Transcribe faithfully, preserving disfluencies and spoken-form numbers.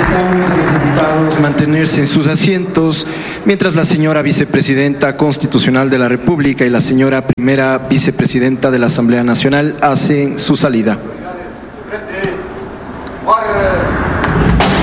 Solicitamos a los diputados mantenerse en sus asientos mientras la señora vicepresidenta constitucional de la República y la señora primera vicepresidenta de la Asamblea Nacional hacen su salida.